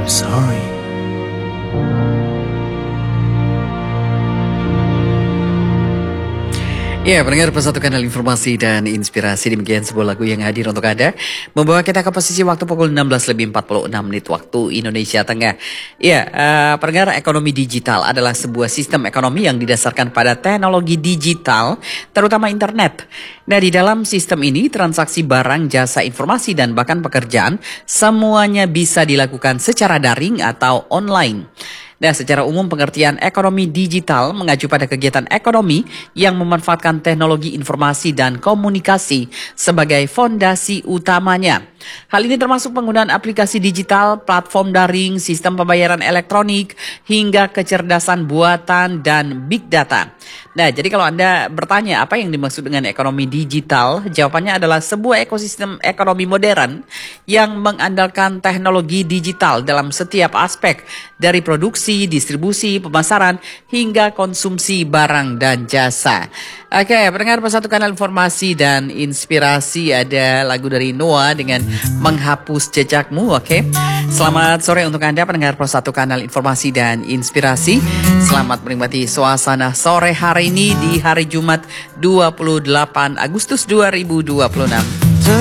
I'm sorry. Ya, pendengar Persatu Kanal Informasi dan Inspirasi, demikian sebuah lagu yang hadir untuk Anda, membawa kita ke posisi waktu pukul 16:46 waktu Indonesia Tengah. Ya, pendengar, ekonomi digital adalah sebuah sistem ekonomi yang didasarkan pada teknologi digital, terutama internet. Nah, di dalam sistem ini, transaksi barang, jasa, informasi, dan bahkan pekerjaan, semuanya bisa dilakukan secara daring atau online. Nah, secara umum pengertian ekonomi digital mengacu pada kegiatan ekonomi yang memanfaatkan teknologi informasi dan komunikasi sebagai fondasi utamanya. Hal ini termasuk penggunaan aplikasi digital, platform daring, sistem pembayaran elektronik, hingga kecerdasan buatan dan big data. Nah, jadi kalau Anda bertanya apa yang dimaksud dengan ekonomi digital, jawabannya adalah sebuah ekosistem ekonomi modern yang mengandalkan teknologi digital dalam setiap aspek, dari produksi, distribusi, pemasaran, hingga konsumsi barang dan jasa. Oke, pendengar Persatu Kanal Informasi dan Inspirasi, ada lagu dari Noah dengan Menghapus Jejakmu. Oke, selamat sore untuk Anda pendengar Persatu Kanal Informasi dan Inspirasi. Selamat menikmati suasana sore hari ini di hari Jumat 28 Agustus 2026.